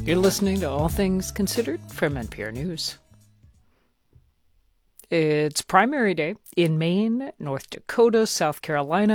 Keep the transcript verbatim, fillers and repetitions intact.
You're listening to All Things Considered from N P R News. It's primary day in Maine, North Dakota, South Carolina,